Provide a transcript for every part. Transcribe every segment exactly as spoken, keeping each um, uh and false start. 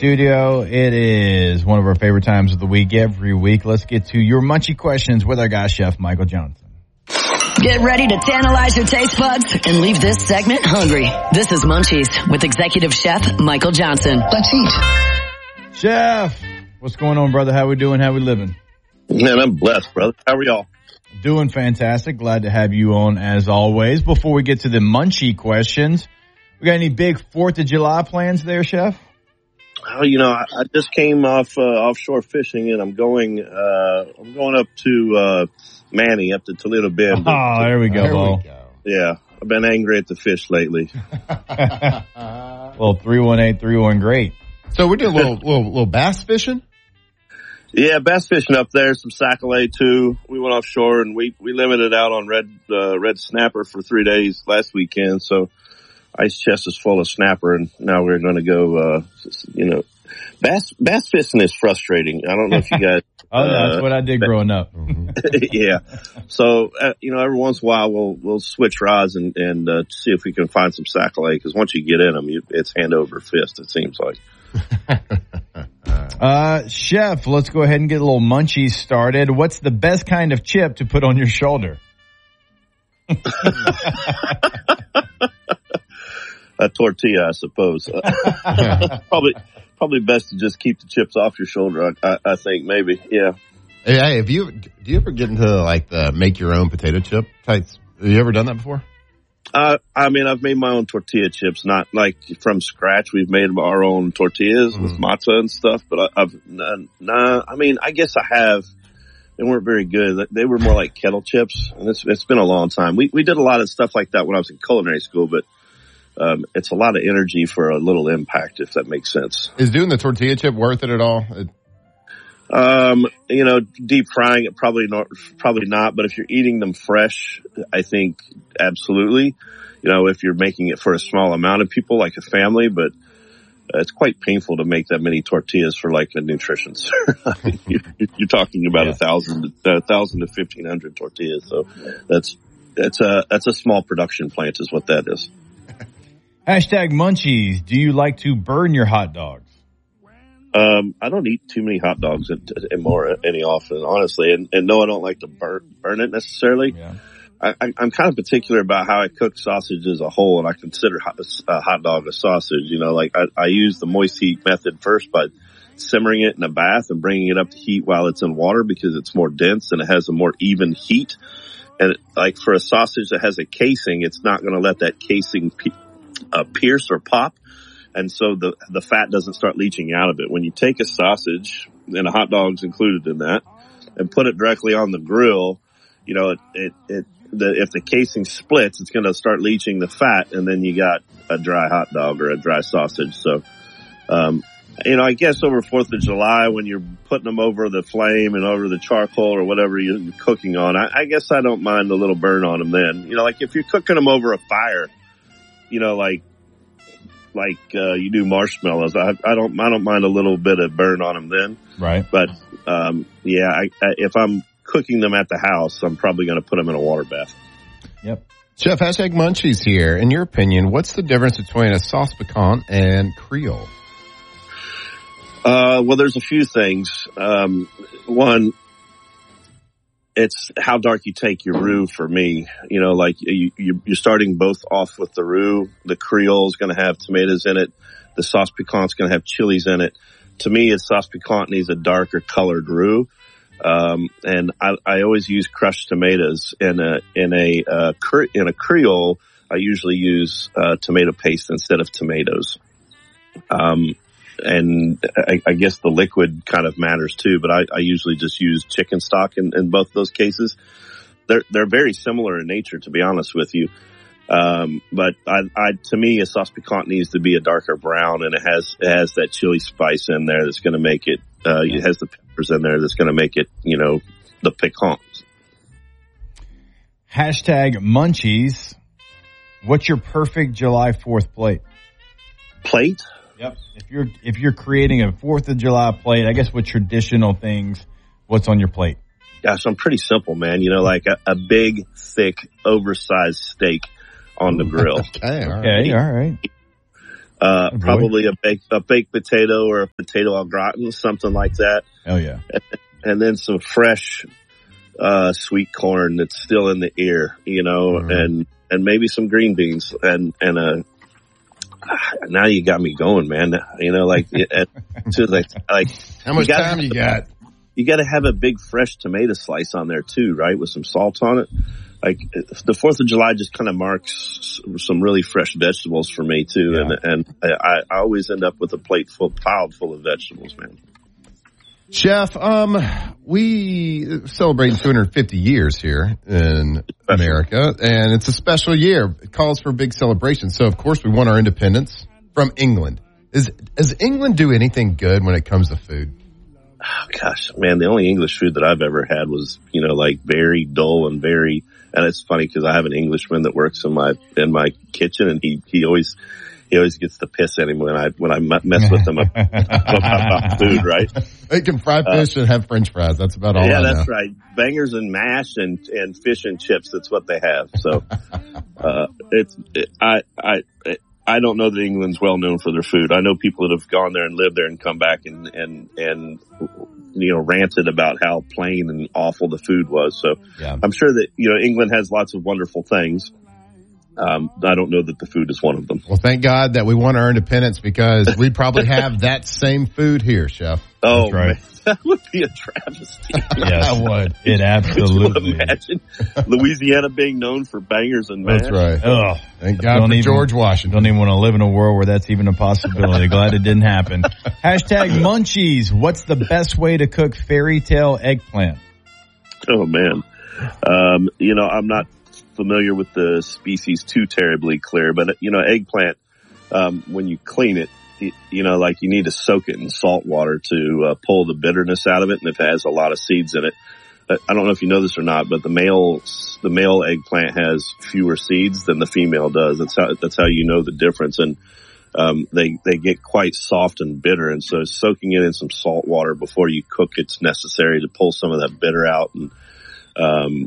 studio. It is one of our favorite times of the week every week. Let's get to your munchie questions with our guy, Chef Michael Johnson. Get ready to tantalize your taste buds and leave this segment hungry. This is Munchies with Executive Chef Michael Johnson. Let's eat. Chef, what's going on, brother? How we doing? How we living? Man, I'm blessed, brother. How are y'all? Doing fantastic. Glad to have you on as always. Before we get to the munchie questions, we got any big fourth of July plans there, Chef? Oh, you know, I, I just came off uh, offshore fishing, and I'm going. Uh, I'm going up to uh, Manny, up to Toledo Bend. Oh, there we go. There Bo. we go. Yeah, I've been angry at the fish lately. Well, three one eight, three one, great. So we're doing a little, little, little bass fishing? Yeah, bass fishing up there, some sac-a-lait too. We went offshore, and we we limited out on red uh, red snapper for three days last weekend. So ice chest is full of snapper, and now we're going to go. Uh, you know, bass bass fishing is frustrating. I don't know if you guys. Oh, that's uh, what I did growing up. Yeah. So, uh, you know, every once in a while we'll, we'll switch rods and, and, uh, see if we can find some sac-a-lait. Cause once you get in them, you, it's hand over fist, it seems like. uh, Chef, let's go ahead and get a little munchies started. What's the best kind of chip to put on your shoulder? A tortilla, I suppose. probably, probably best to just keep the chips off your shoulder. I, I, I think maybe, yeah. Hey, hey, have you, do you ever get into like the make your own potato chip types? Have you ever done that before? Uh, I mean, I've made my own tortilla chips, not like from scratch. We've made our own tortillas mm-hmm. with matzo and stuff, but I, I've, nah, I mean, I guess I have. They weren't very good. They were more like kettle chips, and it's, it's been a long time. We, we did a lot of stuff like that when I was in culinary school, but Um, it's a lot of energy for a little impact, if that makes sense. Is doing the tortilla chip worth it at all? It- um, you know, deep frying it probably not, probably not. But if you're eating them fresh, I think absolutely. You know, if you're making it for a small amount of people, like a family, but uh, it's quite painful to make that many tortillas for like a nutrition. you're, you're talking about yeah. a thousand, a thousand to fifteen hundred tortillas. So that's that's a that's a small production plant, is what that is. Hashtag munchies. Do you like to burn your hot dogs? Um, I don't eat too many hot dogs anymore any often, honestly. And, and no, I don't like to burn, burn it necessarily. Yeah. I, I, I'm kind of particular about how I cook sausage as a whole, and I consider hot, a hot dog a sausage. You know, like I, I use the moist heat method first by simmering it in a bath and bringing it up to heat while it's in water because it's more dense and it has a more even heat. And like for a sausage that has a casing, it's not going to let that casing pe- uh, pierce or pop. And so the, the fat doesn't start leaching out of it. When you take a sausage, and a hot dog's included in that, and put it directly on the grill, you know, it, it, it the, if the casing splits, it's going to start leaching the fat, and then you got a dry hot dog or a dry sausage. So, um, you know, I guess over fourth of July, when you're putting them over the flame and over the charcoal or whatever you're cooking on, I, I guess I don't mind a little burn on them then. You know, like if you're cooking them over a fire, you know, like, like, uh, you do marshmallows. I, I don't, I don't mind a little bit of burn on them then. Right. But, um, yeah, I, I, if I'm cooking them at the house, I'm probably going to put them in a water bath. Yep. Chef, hashtag munchies here. In your opinion, what's the difference between a sauce piquant and Creole? Uh, well, there's a few things. Um, one, it's how dark you take your roux for me. You know, like you, you, you're starting both off with the roux. The Creole is going to have tomatoes in it. The sauce piquant is going to have chilies in it. To me, a sauce piquant needs a darker colored roux. Um, and I, I always use crushed tomatoes in a, in a, uh, in a Creole. I usually use, uh, tomato paste instead of tomatoes. Um, And I, I guess the liquid kind of matters too, but I, I usually just use chicken stock in, in both those cases. They're, they're very similar in nature, to be honest with you. Um, but I, I, to me, a sauce piquant needs to be a darker brown, and it has, it has that chili spice in there that's going to make it, uh, it has the peppers in there that's going to make it, you know, the piquant. Hashtag munchies. What's your perfect July fourth plate? Plate? Yep. If you're if you're creating a Fourth of July plate, I guess with traditional things, what's on your plate? Gosh, I'm pretty simple, man. You know, like a, a big, thick, oversized steak on the grill. Okay, all Okay, right. all right. Uh, oh, probably a baked, a baked potato or a potato au gratin, something like that. Hell yeah. And, and then some fresh, uh, sweet corn that's still in the ear, you know, mm-hmm. and, and maybe some green beans and, and a, now you got me going, man. You know, like, to like, like, how much you gotta, time you got? You got to have a big fresh tomato slice on there too, right? With some salt on it. Like the fourth of July just kind of marks some really fresh vegetables for me too. Yeah. And, and I, I always end up with a plate full, piled full of vegetables, man. Chef, um, we celebrating two hundred fifty years here in America, and it's a special year. It calls for a big celebration. So of course we want our independence from England. Is, does England do anything good when it comes to food? Oh, gosh, man, the only English food that I've ever had was, you know, like very dull and very, and it's funny because I have an Englishman that works in my, in my kitchen, and he, he always, he always gets the piss at him when I, when I mess with him about, about food, right? They can fry fish uh, and have French fries. That's about all yeah, I know. Yeah, that's right. Bangers and mash and, and fish and chips. That's what they have. So, uh, it's, it, I, I, it, I don't know that England's well known for their food. I know people that have gone there and lived there and come back and, and, and, you know, ranted about how plain and awful the food was. So yeah. I'm sure that, you know, England has lots of wonderful things. Um, I don't know that the food is one of them. Well, thank God that we won our independence, because we'd probably have that same food here, Chef. Oh, That's right. Man. That would be a travesty. Yes, I would. It absolutely. Could you imagine Louisiana being known for bangers and mash? That's right. Oh, thank God for even, George Washington. Don't even want to live in a world where that's even a possibility. Glad it didn't happen. Hashtag munchies. What's the best way to cook fairy tale eggplant? Oh, man. Um, you know, I'm not familiar with the species too terribly clear, but, you know, eggplant, um, when you clean it, you know, like you need to soak it in salt water to uh, pull the bitterness out of it. And if it has a lot of seeds in it, I don't know if you know this or not, but the male, the male eggplant has fewer seeds than the female does. That's how, that's how you know the difference. And, um, they, they get quite soft and bitter. And so soaking it in some salt water before you cook it's necessary to pull some of that bitter out. And, um,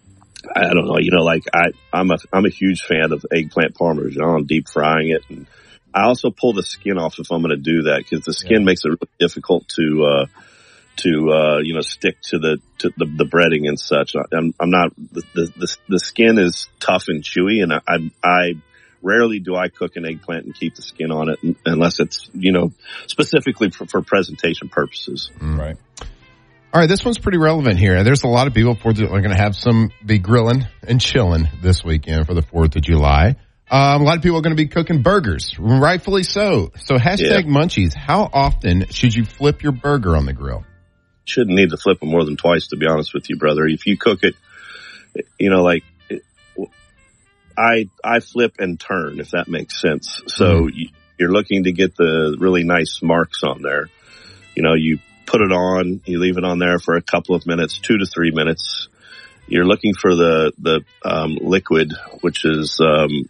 I don't know, you know, like I, I'm a, I'm a huge fan of eggplant parmesan, deep frying it. And I also pull the skin off if I'm going to do that, because the skin yeah. makes it really difficult to, uh, to, uh, you know, stick to the, to the, the breading and such. I'm, I'm not, the, the, the skin is tough and chewy, and I, I, I rarely do I cook an eggplant and keep the skin on it unless it's, you know, specifically for, for presentation purposes. Mm. Right. All right, this one's pretty relevant here. There's a lot of people for are going to have some be grilling and chilling this weekend for the fourth of July. Um, a lot of people are going to be cooking burgers, rightfully so. So hashtag yeah. munchies. How often should you flip your burger on the grill? Shouldn't need to flip them more than twice, to be honest with you, brother. If you cook it, you know, like it, I I flip and turn, if that makes sense. So mm-hmm. you, you're looking to get the really nice marks on there. You know, you put it on, you leave it on there for a couple of minutes, two to three minutes. You're looking for the the um, liquid, which is um,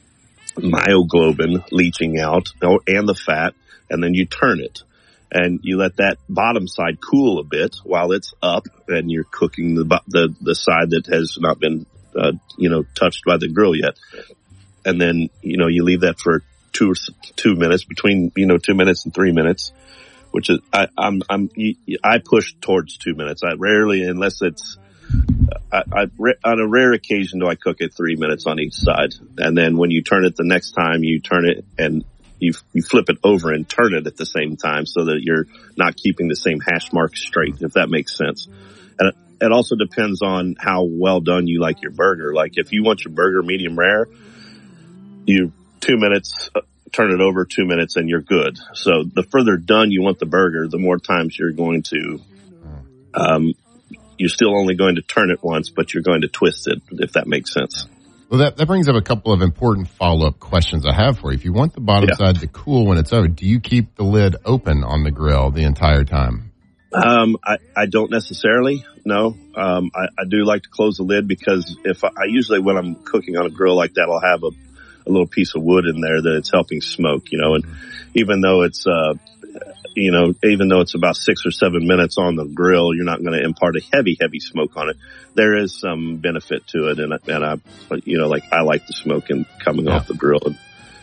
myoglobin leaching out, and the fat, and then you turn it. And you let that bottom side cool a bit while it's up, and you're cooking the the, the side that has not been, uh, you know, touched by the grill yet. And then, you know, you leave that for two two minutes, between, you know, two minutes and three minutes, which is, I, I'm, I'm, I push towards two minutes. I rarely, unless it's, I, I, on a rare occasion do I cook it three minutes on each side. And then when you turn it the next time, you turn it and You, you flip it over and turn it at the same time so that you're not keeping the same hash mark straight, if that makes sense. And it, it also depends on how well done you like your burger. Like if you want your burger medium rare, you two minutes, uh, turn it over two minutes and you're good. So the further done you want the burger, the more times you're going to, um, you're still only going to turn it once, but you're going to twist it, if that makes sense. Well, that, that brings up a couple of important follow-up questions I have for you. If you want the bottom yeah. side to cool when it's over, do you keep the lid open on the grill the entire time? Um, I, I don't necessarily, no. Um, I, I do like to close the lid because if I, I usually when I'm cooking on a grill like that, I'll have a, a little piece of wood in there that it's helping smoke, you know, and even though it's, uh, you know, even though it's about six or seven minutes on the grill, you're not going to impart a heavy, heavy smoke on it. There is some benefit to it. And, and I, you know, like I like the smoke and coming yeah. off the grill. And,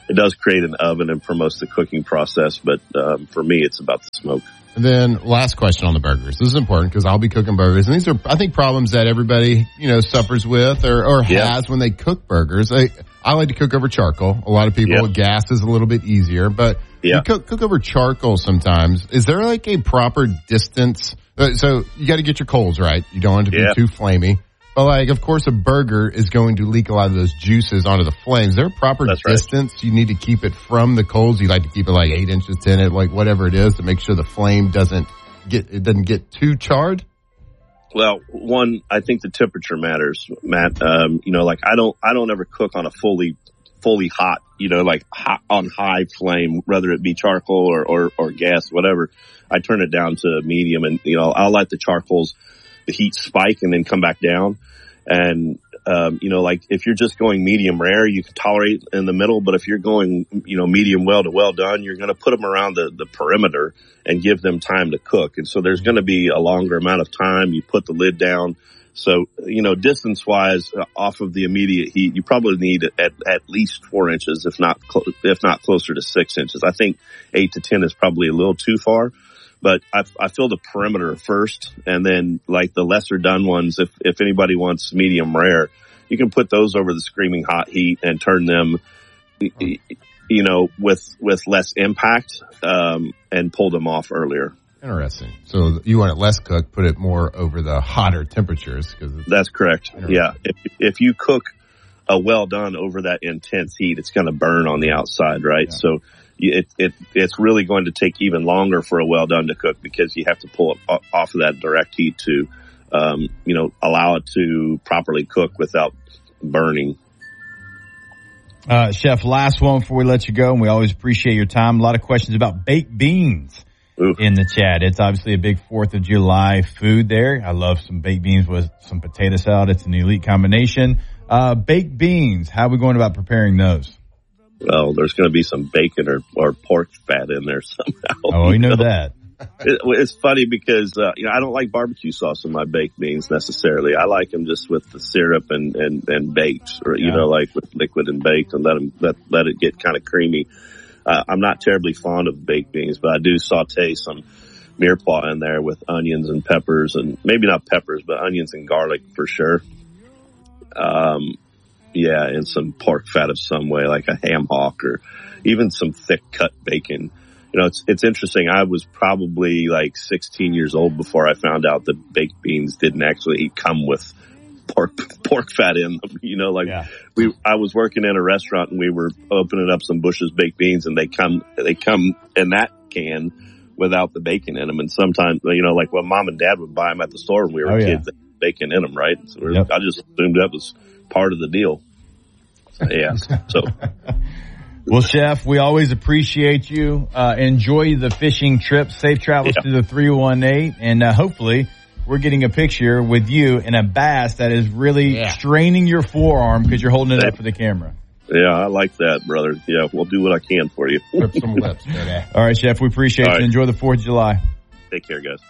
it does create an oven and promotes the cooking process. But um, for me, it's about the smoke. And then last question on the burgers. This is important because I'll be cooking burgers. And these are, I think, problems that everybody, you know, suffers with or, or Yeah. has when they cook burgers. I, I like to cook over charcoal. A lot of people, Yeah. gas is a little bit easier, but Yeah. you cook, cook over charcoal sometimes. Is there like a proper distance? Uh, So you got to get your coals right. You don't want it to Yeah. be too flamey. But like, of course, a burger is going to leak a lot of those juices onto the flames. Is there a proper That's right. distance you need to keep it from the coals? You like to keep it like eight inches, ten, it, like whatever it is, to make sure the flame doesn't get it doesn't get too charred. Well, one, I think the temperature matters, Matt. Um, you know, like I don't, I don't ever cook on a fully, fully hot, you know, like hot on high flame, whether it be charcoal or, or, or gas, whatever. I turn it down to medium and, you know, I'll let the charcoals, the heat spike and then come back down. And, um, you know, like if you're just going medium rare, you can tolerate in the middle. But if you're going, you know, medium well to well done, you're going to put them around the, the perimeter and give them time to cook. And so there's going to be a longer amount of time. You put the lid down. So, you know, distance wise uh, off of the immediate heat, you probably need at, at least four inches, if not, cl- if not closer to six inches. I think eight to ten is probably a little too far. But I, I fill the perimeter first, and then like the lesser done ones, if, if anybody wants medium rare, you can put those over the screaming hot heat and turn them, you know, with, with less impact, um, and pull them off earlier. Interesting. So you want it less cooked, put it more over the hotter temperatures. Cause it's That's correct. Yeah. If, if you cook a well done over that intense heat, it's going to burn on the outside, right? Yeah. So it, it, it's really going to take even longer for a well done to cook because you have to pull it off of that direct heat to, um, you know, allow it to properly cook without burning. Uh, Chef, last one before we let you go, and we always appreciate your time. A lot of questions about baked beans Ooh. in the chat. It's obviously a big fourth of July food there. I love some baked beans with some potato salad. It's an elite combination. Uh, baked beans, how are we going about preparing those? Well, there's going to be some bacon or, or pork fat in there somehow. Oh, we know that. It, it's funny because, uh, you know, I don't like barbecue sauce in my baked beans necessarily. I like them just with the syrup and, and, and baked or, you Yeah. know, like with liquid and baked and let them, let, let it get kind of creamy. Uh, I'm not terribly fond of baked beans, but I do saute some mirepoix in there with onions and peppers and maybe not peppers, but onions and garlic for sure. Um, yeah, and some pork fat of some way, like a ham hock or even some thick cut bacon. You know, it's, it's interesting. I was probably like sixteen years old before I found out that baked beans didn't actually come with pork, pork fat in them. You know, like Yeah. we, I was working in a restaurant and we were opening up some Bush's baked beans and they come, they come in that can without the bacon in them. And sometimes, you know, like when mom and dad would buy them at the store when we were Oh, yeah. kids, they had bacon in them, right? So we're, Yep. I just assumed that was part of the deal. So, yeah. So. Well, Chef, we always appreciate you. Uh, enjoy the fishing trip. Safe travels Yeah. to the three one eight. And uh, hopefully we're getting a picture with you in a bass that is really Yeah. straining your forearm because you're holding it up for the camera. Yeah, I like that, brother. Yeah, we'll do what I can for you. rip some lips, baby. All right, Chef, we appreciate All you. right. Enjoy the fourth of July. Take care, guys.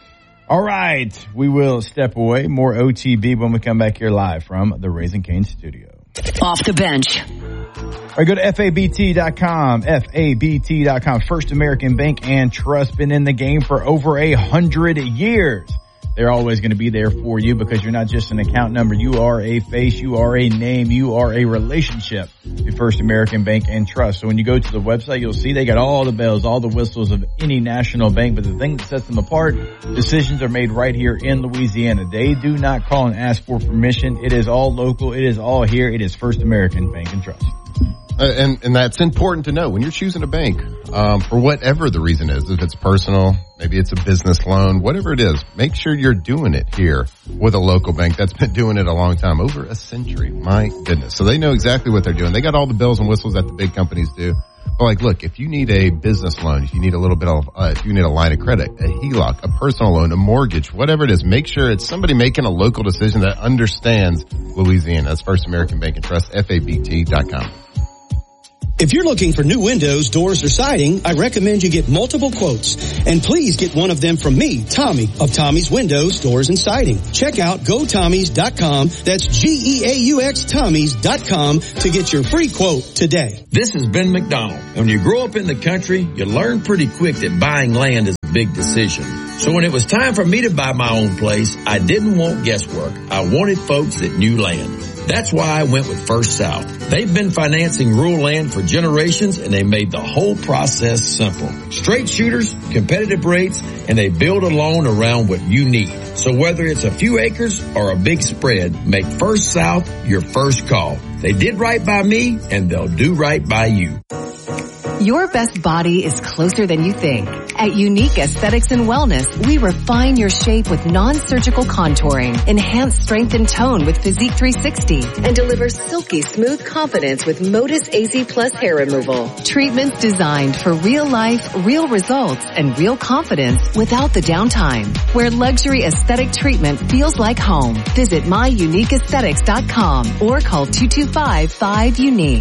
All right, we will step away. More O T B when we come back here live from the Raising Cane studio. Off the bench. All right, go to F A B T dot com, F A B T dot com. First American Bank and Trust, been in the game for over a hundred years. They're always going to be there for you because you're not just an account number. You are a face. You are a name. You are a relationship to First American Bank and Trust. So when you go to the website, you'll see they got all the bells, all the whistles of any national bank. But the thing that sets them apart, decisions are made right here in Louisiana. They do not call and ask for permission. It is all local. It is all here. It is First American Bank and Trust. Uh, and, and that's important to know when you're choosing a bank, um, for whatever the reason is. If it's personal, maybe it's a business loan, whatever it is, make sure you're doing it here with a local bank that's been doing it a long time, over a century. My goodness. So they know exactly what they're doing. They got all the bells and whistles that the big companies do. But like, look, if you need a business loan, if you need a little bit of, uh, if you need a line of credit, a H E L O C, a personal loan, a mortgage, whatever it is, make sure it's somebody making a local decision that understands Louisiana. That's First American Bank and Trust, F A B T dot com. If you're looking for new windows, doors, or siding, I recommend you get multiple quotes. And please get one of them from me, Tommy, of Tommy's Windows, Doors, and Siding. Check out go tommys dot com. That's G E A U X Tommys dot com to get your free quote today. This is Ben McDonald. When you grow up in the country, you learn pretty quick that buying land is a big decision. So when it was time for me to buy my own place, I didn't want guesswork. I wanted folks that knew land. That's why I went with First South. They've been financing rural land for generations, and they made the whole process simple. Straight shooters, competitive rates, and they build a loan around what you need. So whether it's a few acres or a big spread, make First South your first call. They did right by me, and they'll do right by you. Your best body is closer than you think. At Unique Aesthetics and Wellness, we refine your shape with non-surgical contouring, enhance strength and tone with Physique three sixty, and deliver silky smooth confidence with Modus A Z Plus hair removal. Treatments designed for real life, real results, and real confidence without the downtime. Where luxury aesthetic treatment feels like home. Visit my unique aesthetics dot com or call two two five, five, unique.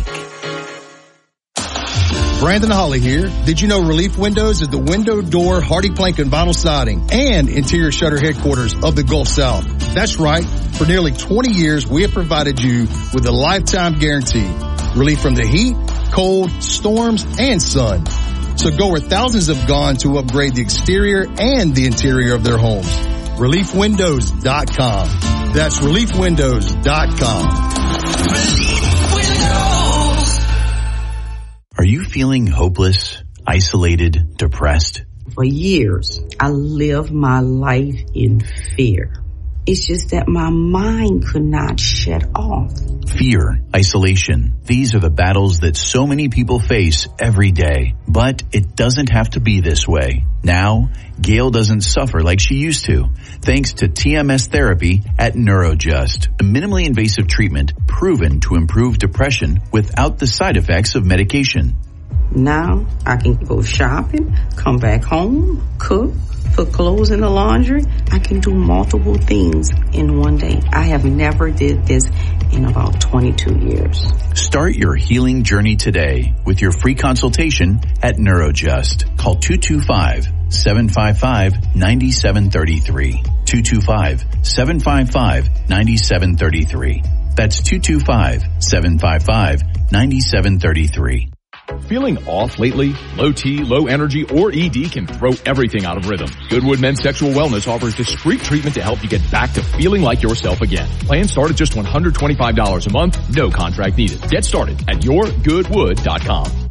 Brandon Holly here. Did you know Relief Windows is the window, door, hardy plank, and vinyl siding and interior shutter headquarters of the Gulf South? That's right. For nearly twenty years, we have provided you with a lifetime guarantee. Relief from the heat, cold, storms, and sun. So go where thousands have gone to upgrade the exterior and the interior of their homes. relief windows dot com. That's relief windows dot com. Relief Windows. Are you feeling hopeless, isolated, depressed? For years, I lived my life in fear. It's just that my mind could not shut off. Fear, isolation. These are the battles that so many people face every day. But it doesn't have to be this way. Now, Gail doesn't suffer like she used to, thanks to T M S therapy at NeuroJust, a minimally invasive treatment proven to improve depression without the side effects of medication. Now, I can go shopping, come back home, cook, put clothes in the laundry. I can do multiple things in one day. I have never did this in about twenty-two years. Start your healing journey today with your free consultation at NeuroJust. Call two two five, seven five five, nine seven three three. two two five, seven five five, nine seven three three. That's two two five, seven five five, nine seven three three. Feeling off lately? Low T, low energy, or E D can throw everything out of rhythm. Goodwood Men's Sexual Wellness offers discreet treatment to help you get back to feeling like yourself again. Plans start at just one hundred twenty-five dollars a month, no contract needed. Get started at your goodwood dot com.